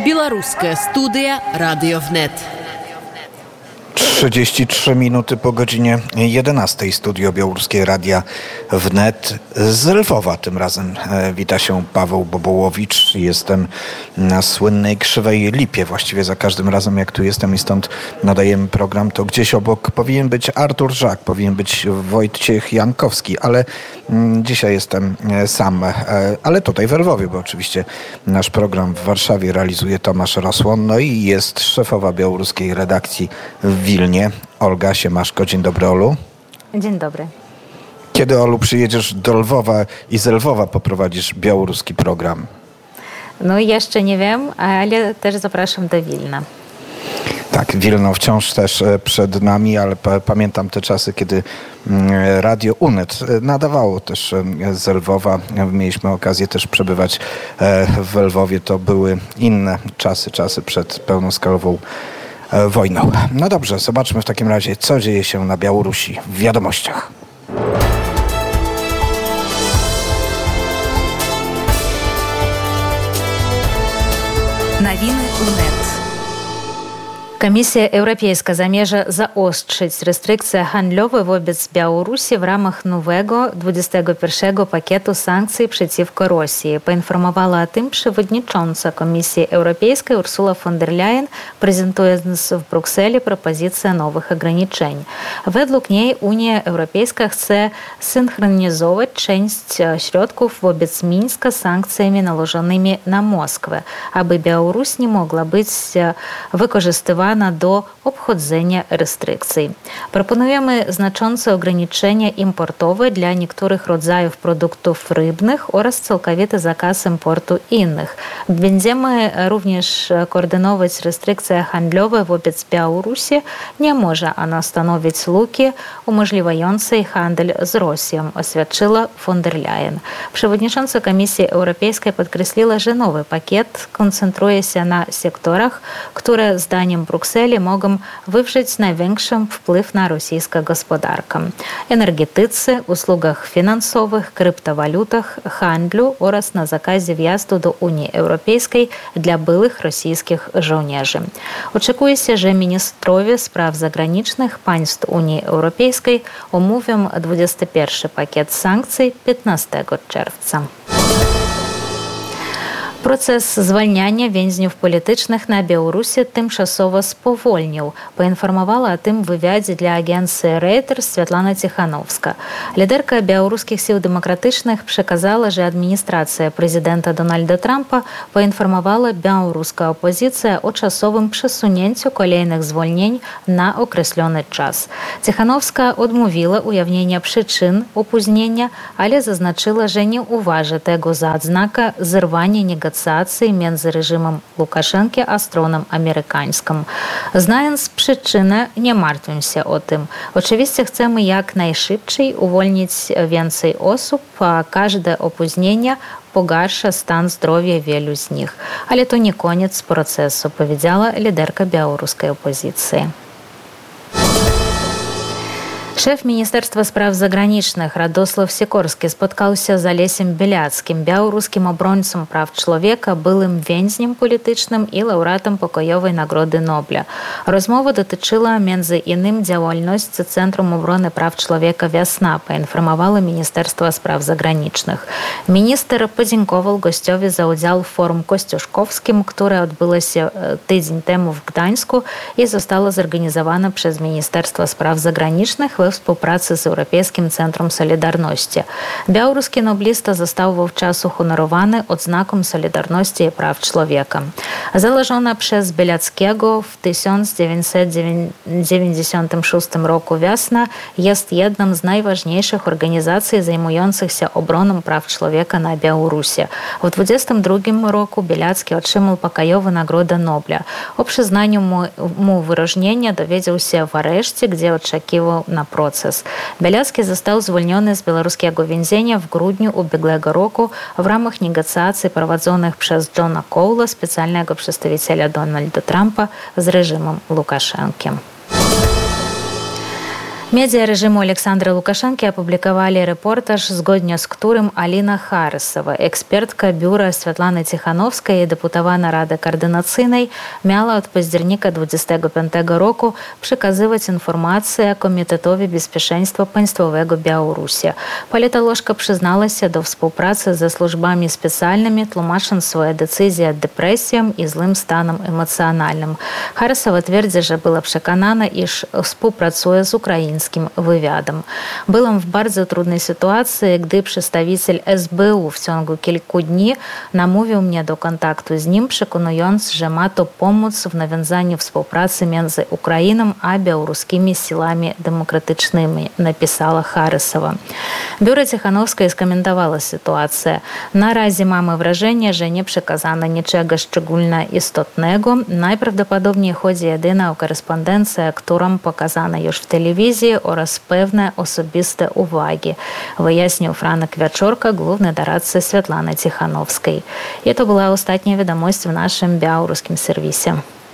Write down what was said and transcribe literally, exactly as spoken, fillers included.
Белорусская студия «Радио Внет». trzydzieści trzy minuty po godzinie jedenastej. Studio Białoruskie Radia Wnet z Lwowa. Tym razem wita się Paweł Bobołowicz. Jestem na słynnej Krzywej Lipie. Właściwie za każdym razem, jak tu jestem i stąd nadajemy program, to gdzieś obok powinien być Artur Żak, powinien być Wojciech Jankowski, ale dzisiaj jestem sam. Ale tutaj w Lwowie, bo oczywiście nasz program w Warszawie realizuje Tomasz Rosłon. No i jest szefowa białoruskiej redakcji w Wilnie, Olga Siemaszko. Dzień dobry, Olu. Dzień dobry. Kiedy, Olu, przyjedziesz do Lwowa i z Lwowa poprowadzisz białoruski program? No jeszcze nie wiem, ale też zapraszam do Wilna. Tak, Wilno wciąż też przed nami, ale p- pamiętam te czasy, kiedy Radio Unet nadawało też z Lwowa. Mieliśmy okazję też przebywać w Lwowie. To były inne czasy, czasy przed pełnoskalową wojną. No dobrze, zobaczmy w takim razie, co dzieje się na Białorusi w wiadomościach. Nowiny Unet. Комиссия Europejska zamierza zaostrzyć restrykcje handlowe wobec Białorusi w ramach nowego dwudziestego pierwszego pakietu sankcji przeciwko Rosji. Poinformowała o tym przewodnicząca Komisji Europejskiej Ursula von der Leyen, prezentując w Brukseli propozycję nowych ograniczeń. Według niej Unia Europejska chce synchronizować część środków wobec Mińska sankcjami nałożonymi na Moskwę, aby Białoruś nie mogła być wykorzystywana do obchodzenia restrykcji. Proponujemy znaczące ograniczenia importowe dla niektórych rodzajów produktów rybnych oraz całkowity zakaz importu innych. Będziemy również koordynować restrykcje handlowe wobec Białorusi. Nie może ona stanowić luki umożliwiającej handel z Rosją, oświadczyła von der Leyen. Przewodnicząca Komisji Europejskiej podkreśliła, że nowy pakiet koncentruje się na sektorach, które zdaniem Brukseli mogą wywrzeć największy wpływ na rosyjską gospodarkę: energetyce, usługach finansowych, kryptowalutach, handlu oraz na zakazie wjazdu do Unii Europejskiej dla byłych rosyjskich żołnierzy. Oczekuje się, że ministrowie spraw zagranicznych państw Unii Europejskiej omówią dwudziesty pierwszy pakiet sankcji piętnastego czerwca. Proces zwalniania więźniów politycznych na Białorusi tymczasowo spowolnił. Poinformowała o tym w wywiadzie dla agencji Reuters Światlana Tichanowska. Liderka białoruskich sił demokratycznych przekazała, że administracja prezydenta Donalda Trumpa poinformowała białoruską opozycję o czasowym przesunięciu kolejnych zwolnień na określony czas. Tichanowska odmówiła ujawnienia przyczyn opóźnienia, ale zaznaczyła, że nie uważa tego za odznakę zerwania negocjacji między reżimem Łukaszenki a stroną amerykańską. Znając przyczynę, nie martwię się o tym. Oczywiście chcemy jak najszybciej uwolnić więcej osób, a każde opóźnienie pogarsza stan zdrowia wielu z nich. Ale to nie koniec procesu, powiedziała liderka białoruskiej opozycji. Szef Ministerstwa Spraw Zagranicznych Radosław Sikorski spotkał się z Alesiem Białackim, białoruskim obrońcą praw człowieka, byłym więźniem politycznym i laureatem pokojowej Nagrody Nobla. Rozmowa dotyczyła między innymi działalności Centrum Obrony Praw Człowieka Wiosna, poinformowało Ministerstwo Spraw Zagranicznych. Minister podziękował gościowi za udział w forum kościuszkowskim, które odbyło się tydzień temu w Gdańsku i zostało zorganizowane przez Ministerstwo Spraw Zagranicznych we współpracy z Europejskim Centrum Solidarności. Białoruski noblista został wówczas uhonorowany odznaką Solidarności i Praw Człowieka. Założona przez Białackiego w tysiąc dziewięćset dziewięćdziesiątym szóstym roku Wiosna jest jedną z najważniejszych organizacji zajmujących się obroną praw człowieka na Białorusi. W dwudziestym drugim roku Białacki otrzymał pokojową Nagrodę Nobla. O przyznaniu mu, mu wyróżnienia dowiedział się w areszcie, gdzie oczekiwał na proces. Białacki został zwolniony z białoruskiego więzienia w grudniu ubiegłego roku w ramach negocjacji prowadzonych przez Johna Cowla, specjalnego przedstawiciela Donalda Trumpa z reżimem Łukaszenki. Медиа режиму Александра Лукашенко опубликовали репортаж, згодня з którym Аліна Харысова, экспертка бюра Святланы Тихановской и депутована Рады координаційnej, miała od października dwudziestego piątego roku przekazywać informacje Komitetowi Bezpieczeństwa Państwowego Białorusi. Politolożka przyznała się do współpracy ze służbami specjalnymi, tłumacząc swoje decyzje depresją i złym stanem emocjonalnym. Хаrysowa twierdzi, że była przekonana, iż współpracuje z ukraińskim wywiadem. Byłam w bardzo trudnej sytuacji, gdy przedstawiciel S B U w ciągu kilku dni namówił mnie do kontaktu z nim, przekonując, że ma to pomóc w nawiązaniu współpracy między Ukrainą a białoruskimi siłami demokratycznymi, napisała Хаrysowa. Biuro Tichanowskiej skomentowało sytuację. Na razie mamy wrażenie, że nie przekazano niczego szczególnie istotnego. Najprawdopodobniej chodzi jedynie o korespondencję, którą pokazano już w telewizji oraz pewne osobiste uwagi, wyjaśnił Franek Wieczorka, główny doradca Святланы Тихановskiej. I to była ostatnia wiadomość w naszym białoruskim serwisie.